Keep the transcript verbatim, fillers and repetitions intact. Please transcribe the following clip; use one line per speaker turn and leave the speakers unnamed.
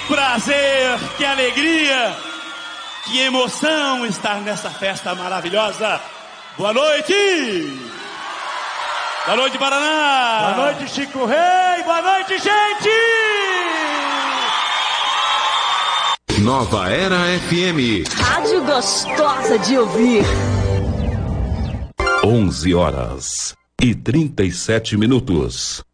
prazer, que alegria, que emoção estar nessa festa maravilhosa. Boa noite! Boa noite, Paraná!
Boa noite, Chico Rei! Boa noite, gente!
Nova Era F M.
Rádio gostosa de ouvir.
onze horas e trinta e sete minutos.